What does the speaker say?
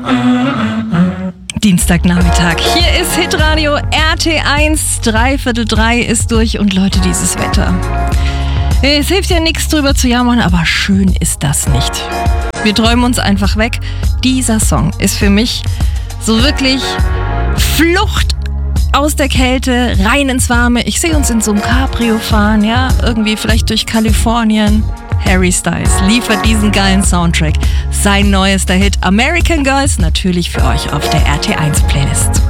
Dienstagnachmittag. Hier ist Hitradio RT1. 2:45 ist durch und Leute, dieses Wetter. Es hilft ja nichts drüber zu jammern, aber schön ist das nicht. Wir träumen uns einfach weg. Dieser Song ist für mich so wirklich Flucht aus der Kälte, rein ins Warme. Ich sehe uns in so einem Cabrio fahren, ja, irgendwie vielleicht durch Kalifornien. Harry Styles liefert diesen geilen Soundtrack. Sein neuester Hit American Girls natürlich für euch auf der RT1 Playlist.